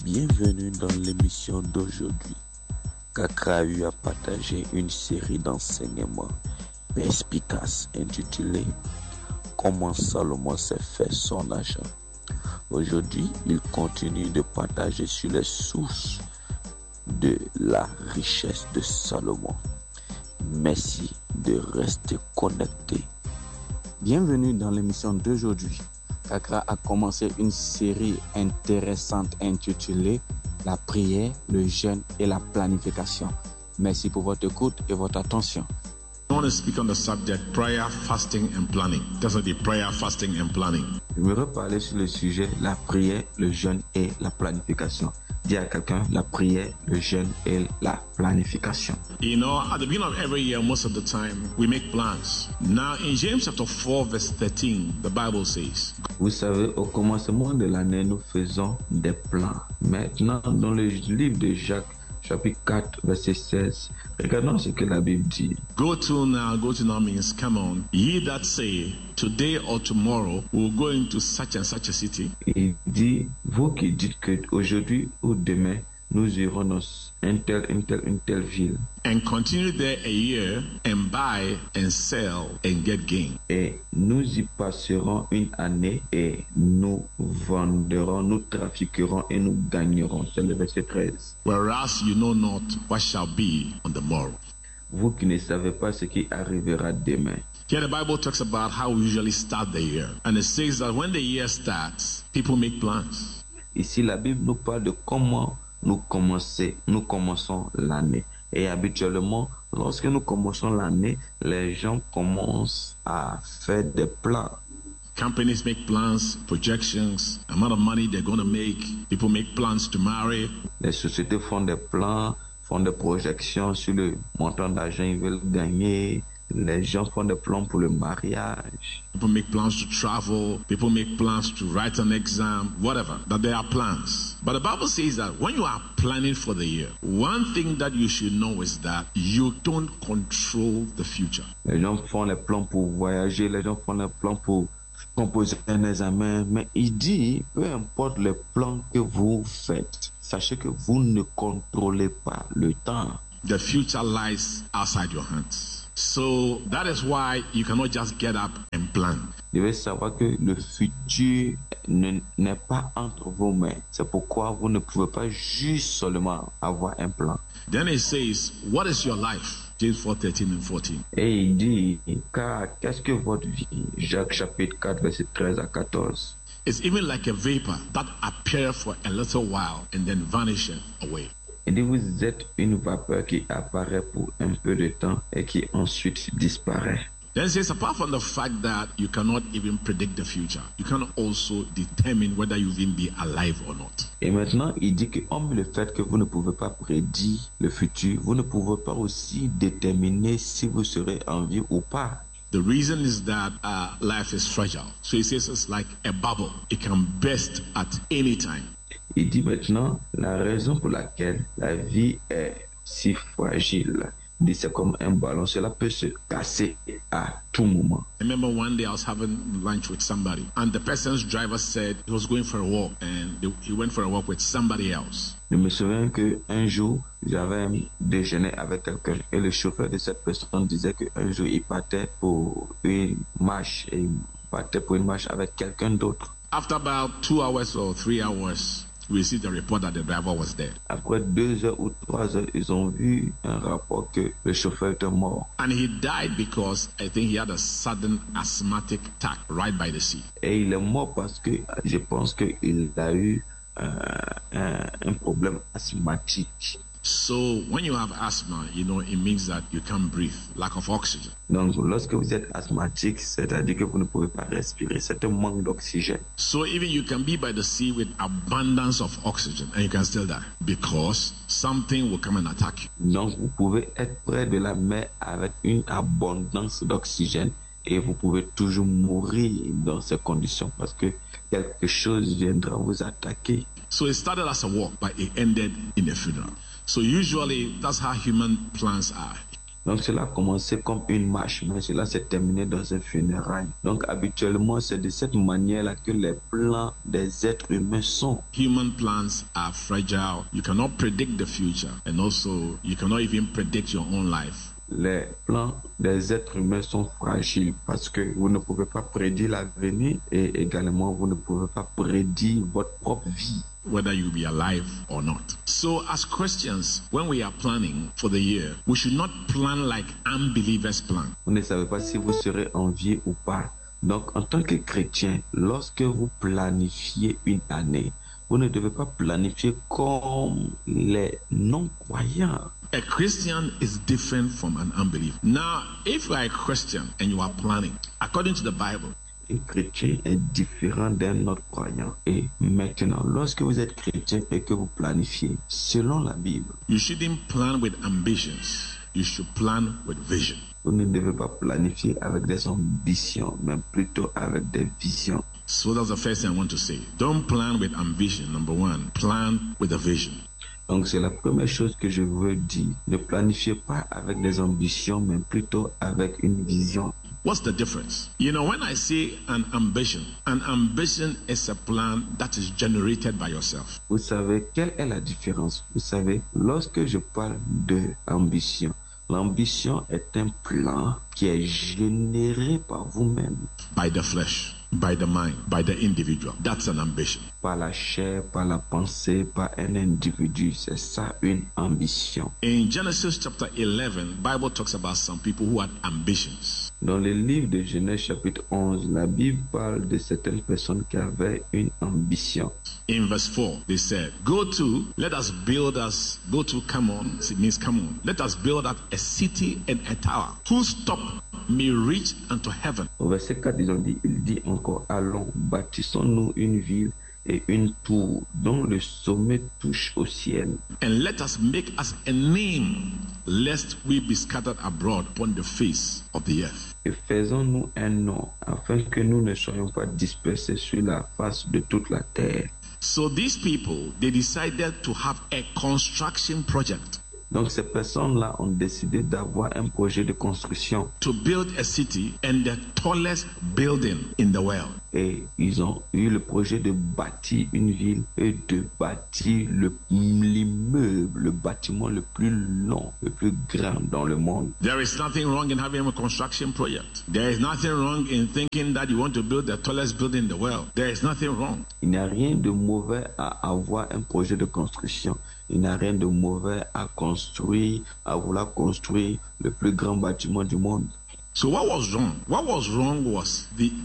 Bienvenue dans l'émission d'aujourd'hui. Kakra a eu à partager une série d'enseignements perspicaces intitulée Comment Salomon s'est fait son argent. Aujourd'hui, il continue de partager sur les sources de la richesse de Salomon. Merci de rester connecté. Bienvenue dans l'émission d'aujourd'hui. Kakra a commencé une série intéressante intitulée La prière, le jeûne et la planification. Merci pour votre écoute et votre attention. I want to speak on the subject prayer, fasting and planning. That's what the prayer, fasting and planning. Je vais reparler sur le sujet la prière, le jeûne et la planification. Dis à quelqu'un la prière, le jeûne et la planification. You know, at the beginning of every year, most of the time, we make plans. Now, in James chapter 4, verse 13, the Bible says, Vous savez, au commencement de l'année, nous faisons des plans. Maintenant, dans le livre de Jacques, chapitre 4, verset 16, regardons ce que la Bible dit. Go to now means come on. Ye that say, today or tomorrow, we'll go into such and such a city. Il dit, vous qui dites que aujourd'hui ou demain, nous irons dans une telle ville. And continue there a year and buy and sell and get gain. Et nous y passerons une année et nous venderons, nous trafiquerons et nous gagnerons. C'est le verset 13. Whereas you know not what shall be on the morrow. Vous qui ne savez pas ce qui arrivera demain. Here the Bible talks about how we usually start the year. And it says that when the year starts, people make plans. Ici, la Bible nous parle de comment nous commençons l'année. Et habituellement, lorsque nous commençons l'année, les gens commencent à faire des plans. Companies make plans, projections, amount of money they're going to make. People make plans to marry. Les sociétés font des plans, font des projections sur le montant d'argent qu'ils veulent gagner. Les gens font des plans pour le mariage. People make plans to travel. People make plans to write an exam, whatever. That there are plans. But the Bible says that when you are planning for the year, one thing that you should know is that you don't control the future. Les gens font les plans pour voyager, les gens font les plans pour composer un examen. Mais il dit, peu importe les plans que vous faites, sachez que vous ne contrôlez pas le temps. The future lies outside your hands. So that is why you cannot just get up and plan. Vous devez savoir que le futur n'est pas entre vos mains. C'est pourquoi vous ne pouvez pas juste seulement avoir un plan. Then it says, what is your life? James 4:13 and 14. Et il dit, car qu'est-ce que votre vie? Jacques chapitre 4, verset 13 à 14. It's even like a vapor that appears for a little while and then vanishes away. Il dit, vous êtes une vapeur qui apparaît pour un peu de temps et qui ensuite disparaît. Then it says, apart from the fact that you cannot even predict the future, you can also determine whether you will even be alive or not. Et maintenant, il dit que, hormis le fait que vous ne pouvez pas prédire le futur, vous ne pouvez pas aussi déterminer si vous serez en vie ou pas. The reason is that life is fragile. So he says it's like a bubble. It can burst at any time. Il dit maintenant la raison pour laquelle la vie est si fragile. Il dit c'est comme un ballon, cela peut se casser à tout moment. I remember one day I was having lunch with somebody and the person's driver said he was going for a walk and he went for a walk with somebody else. Je me souviens qu'un jour, j'avais un déjeuner avec quelqu'un et le chauffeur de cette personne disait qu'un jour il partait pour une marche et il partait pour une marche avec quelqu'un d'autre. After about 2 hours or 3 hours, we received a report that the driver was dead. Après 2 heures ou 3 heures, ils ont vu un rapport que le chauffeur était mort. And he died because I think he had a sudden asthmatic attack right by the sea. Et il est mort parce que je pense qu'il a eu un problème asthmatique. So when you have asthma, you know, it means that you can't breathe, lack of oxygen. Donc, lorsque vous êtes asthmatique, c'est-à-dire que vous ne pouvez pas respirer, c'est un manque d'oxygène. So even you can be by the sea with abundance of oxygen and you can still die because something will come and attack you. Donc, vous pouvez être près de la mer avec une abondance d'oxygène et vous pouvez toujours mourir dans ces conditions parce que quelque chose viendra vous attaquer. So it started as a walk, but it ended in a funeral. So usually that's how human plans are. Donc cela a commencé comme une marche, mais cela s'est terminé dans un funérail. Donc habituellement, c'est de cette manière-là que les plans des êtres humains sont. Human plans are fragile. You cannot predict the future, and also you cannot even predict your own life. Les plans des êtres humains sont fragiles parce que vous ne pouvez pas prédire l'avenir et également vous ne pouvez pas prédire votre propre vie. Whether you'll be alive or not. So as Christians, when we are planning for the year, we should not plan like unbelievers plan. Vous ne savez pas si vous serez en vie ou pas. Donc en tant que chrétien, lorsque vous planifiez une année, vous ne devez pas planifier comme les non-croyants. A Christian is different from an unbeliever. Now, if you are a Christian and you are planning, according to the Bible, un chrétien est différent d'un autre croyant. Et maintenant, lorsque vous êtes chrétien et que vous planifiez, selon la Bible, you shouldn't plan with ambitions. You should plan with vision. Vous ne devez pas planifier avec des ambitions, mais plutôt avec des visions. So that's the first thing I want to say. Don't plan with ambition, number one. Plan with a vision. Donc c'est la première chose que je veux dire. Ne planifiez pas avec des ambitions, mais plutôt avec une vision. What's the difference? You know, when I say an ambition is a plan that is generated by yourself. Vous savez quelle est la différence? Vous savez, lorsque je parle de ambition, l'ambition est un plan qui est généré par vous-même. By the flesh, by the mind, by the individual. That's an ambition. Par la chair, par la pensée, par un individu. C'est ça une ambition. In Genesis chapter 11, Bible talks about some people who had ambitions. Dans le livre de Genèse chapitre 11, la Bible parle de certaines personnes qui avaient une ambition. In verse 4, they said, go to, come on, it means come on. Let us build up a city and a tower whose top may reach unto heaven. Au verset 4, il dit encore, allons, bâtissons-nous une ville et une tour dont le sommet touche au ciel. And let us make us a name, lest we be scattered abroad upon the face of the earth. Et faisons-nous un nom, afin que nous ne soyons pas dispersés sur la face de toute la terre. So these people, they decided to have a construction project. Donc ces personnes-là ont décidé d'avoir un projet de construction. To build a city and the tallest building in the world. Et ils ont eu le projet de bâtir une ville et de bâtir l'immeuble, le bâtiment le plus long, le plus grand dans le monde. There is nothing wrong in having a construction project. There is nothing wrong in thinking that you want to build the tallest building in the world. There is nothing wrong. Il n'y a rien de mauvais à avoir un projet de construction. Il n'y a rien de mauvais à construire, à vouloir construire le plus grand bâtiment du monde. So what was wrong? What was wrong was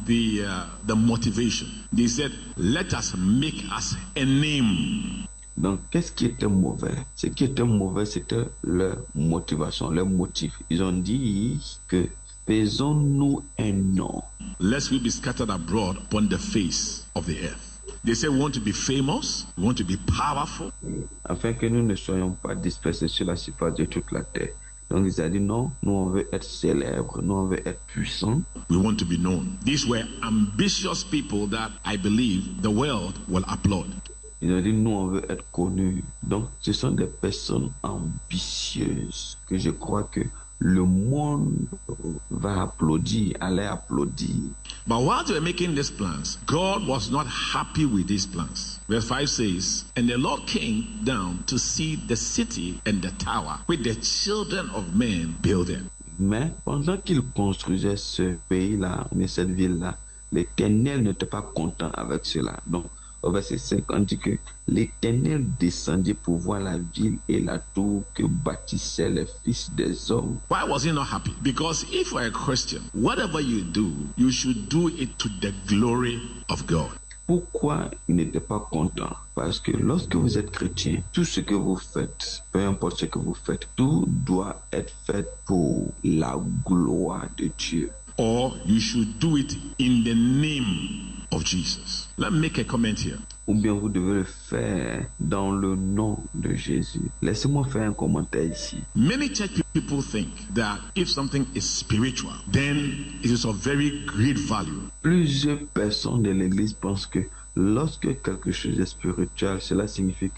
the motivation. They said, let us make us a name. Donc, qu'est-ce qui était mauvais? Ce qui était mauvais, c'était leur motivation, leur motif. Ils ont dit que faisons-nous un nom. Lest we be scattered abroad upon the face of the earth. They say we want to be famous, we want to be powerful. Afin que nous ne soyons pas dispersés sur la surface de toute la terre. Donc ils ont dit non, nous on veut être célèbres, nous on veut être puissants. We want to be known. These were ambitious people that I believe the world will applaud. Ils ont dit nous on veut être connus. Donc ce sont des personnes ambitieuses que je crois que le monde va applaudir, aller applaudir. But while they were making these plans, God was not happy with these plans. Verse 5 says, and the Lord came down to see the city and the tower which the children of men builded. Mais pendant qu'ils construisaient ce pays-là, mais cette ville-là, l'Éternel n'était pas content avec cela. Donc, au verset 5, on dit que l'Éternel descendit pour voir la ville et la tour que bâtissaient les fils des hommes. Why was he not happy? Because if you are a Christian, whatever you do, you should do it to the glory of God. Pourquoi il n'était pas content? Parce que lorsque vous êtes chrétien, tout ce que vous faites, peu importe ce que vous faites, tout doit être fait pour la gloire de Dieu. Or you should do it in the name of Jesus. Let me make a comment here. Ou bien vous devez le faire dans le nom de Jésus. Laissez-moi faire un commentaire ici. Many church people think that if something is spiritual, then it is of very great value. Plusieurs personnes de l'Église pensent que lorsque quelque chose est spirituel, cela signifie que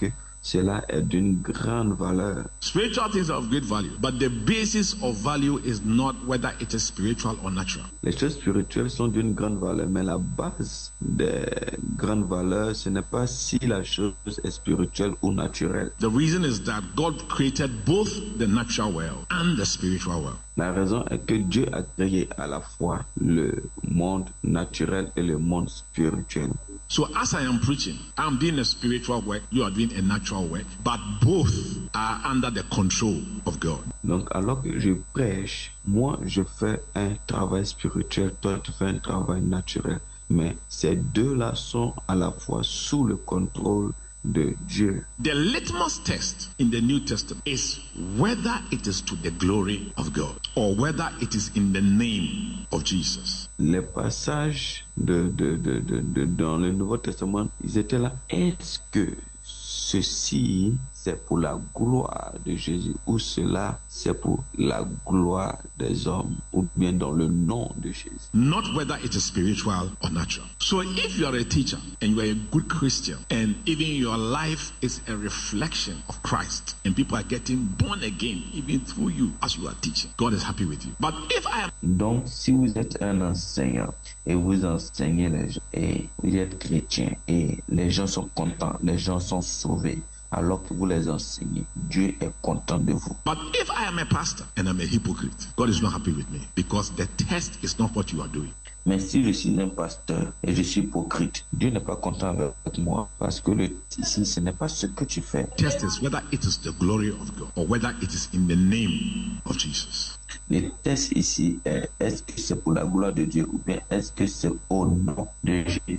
cela est d'une grande valeur. Spiritual things are of great value, but the basis of value is not whether it is spiritual or natural. Les choses spirituelles sont d'une grande valeur, mais la base des grandes valeurs, ce n'est pas si la chose est spirituelle ou naturelle. The reason is that God created both the natural world and the spiritual world. La raison est que Dieu a créé à la fois le monde naturel et le monde spirituel. So as I am preaching, I'm doing a spiritual work, you are doing a natural work, but both are under the control of God. Donc alors que je prêche, moi je fais un travail spirituel, toi tu fais un travail naturel. Mais ces deux-là sont à la fois sous le contrôle de Dieu. The litmus test in the New Testament is whether it is to the glory of God or whether it is in the name of Jesus. Les passages dans le Nouveau Testament, ils étaient là. Est-ce que ceci, c'est pour la gloire de Jésus ou cela, c'est pour la gloire des hommes ou bien dans le nom de Jésus? Not whether it is spiritual or natural. So if you are a teacher and you are a good Christian and even your life is a reflection of Christ and people are getting born again even through you as you are teaching, God is happy with you. But if I am... Donc si vous êtes un enseignant et vous enseignez les gens et vous êtes chrétien et les gens sont contents, les gens sont sauvés, alors que vous les enseignez, Dieu est content de vous. But if I am a pastor and I'm a hypocrite, God is not happy with me because the test is not what you are doing. Mais si je suis un pasteur et je suis hypocrite, Dieu n'est pas content avec moi parce que ici, ce n'est pas ce que tu fais. The test is whether it is the glory of God or whether it is in the name of Jesus. Le test ici est, est-ce que c'est pour la gloire de Dieu ou bien est-ce que c'est au nom de Jésus?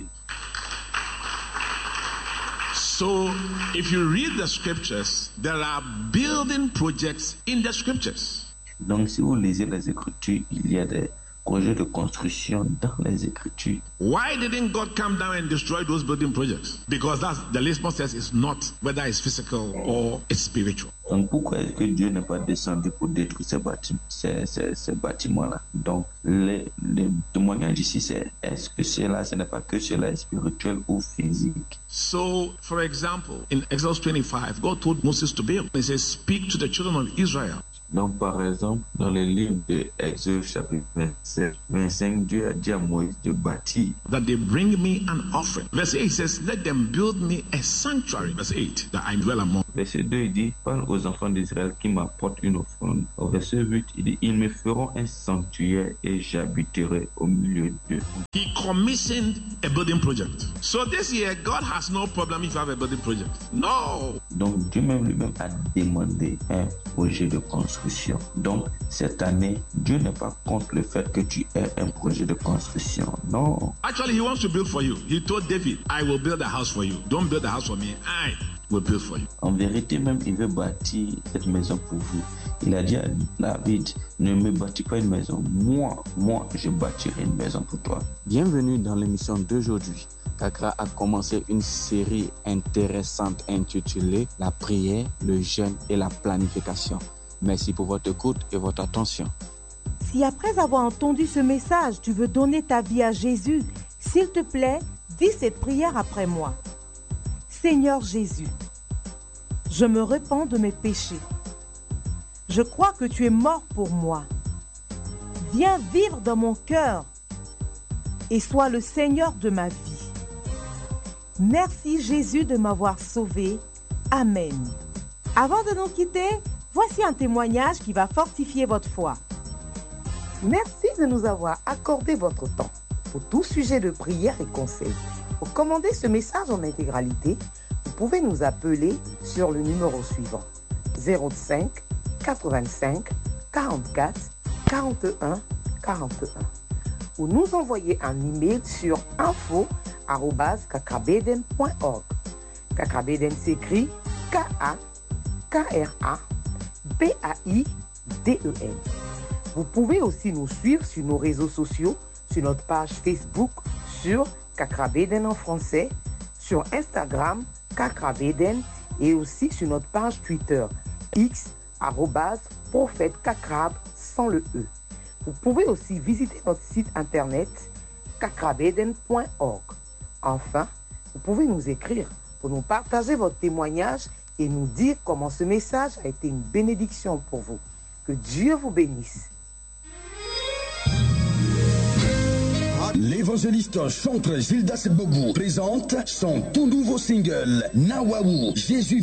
So, if you read the scriptures, there are building projects in the scriptures. Donc, si vous lisez les Écritures, il y a des projets de construction dans les Écritures. Why didn't God come down and destroy those building projects? Because that's the litmus test is not whether it's physical or it's spiritual. Donc, pourquoi est-ce que Dieu n'est pas descendu pour détruire ces bâtiments-là? Donc, le témoignage ici, c'est est-ce que cela, ce n'est pas que cela est spirituel ou physique? So, for example, in Exodus 25, God told Moses to build. He says, speak to the children of Israel. Donc, par exemple, dans le livre de Exode chapitre 25, Dieu a dit à Moïse de bâtir. That they bring me an offering. Verse 8 says, let them build me a sanctuary. Verse 8, that I dwell among. Verset 2, il dit, parle aux enfants d'Israël qui m'apportent une offrande. Au verset 8, il dit, ils me feront un sanctuaire et j'habiterai au milieu d'eux. He commissioned a building project. So this year, God has no problem if you have a building project. No. Donc, Dieu même lui-même a demandé un projet de construction. Donc, cette année, Dieu n'est pas contre le fait que tu aies un projet de construction. Non. Actually, he wants to build for you. He told David, I will build a house for you. Don't build a house for me. I will build for you. En vérité, même, il veut bâtir cette maison pour vous. Il a dit à David, ne me bâtis pas une maison. Moi, je bâtirai une maison pour toi. Bienvenue dans l'émission d'aujourd'hui. Kakra a commencé une série intéressante intitulée La prière, le jeûne et la planification. Merci pour votre écoute et votre attention. Si après avoir entendu ce message, tu veux donner ta vie à Jésus, s'il te plaît, dis cette prière après moi. Seigneur Jésus, je me repens de mes péchés. Je crois que tu es mort pour moi. Viens vivre dans mon cœur et sois le Seigneur de ma vie. Merci Jésus de m'avoir sauvé. Amen. Avant de nous quitter, voici un témoignage qui va fortifier votre foi. Merci de nous avoir accordé votre temps. Pour tout sujet de prière et conseil, pour commander ce message en intégralité, vous pouvez nous appeler sur le numéro suivant 05 85 44 41 41 ou nous envoyer un email sur info@kakrabeden.org. Kakrabeden s'écrit K-A-K-R-A-B-A-I-D-E-N. Vous pouvez aussi nous suivre sur nos réseaux sociaux, sur notre page Facebook, sur Kakrabeden en français, sur Instagram, Kakrabeden, et aussi sur notre page Twitter, X, @prophète Kakrab sans le E. Vous pouvez aussi visiter notre site internet kakrabeden.org. Enfin, vous pouvez nous écrire pour nous partager votre témoignage et nous dire comment ce message a été une bénédiction pour vous. Que Dieu vous bénisse. L'évangéliste chantre Gildas Bogou présente son tout nouveau single Nawaou, Jésus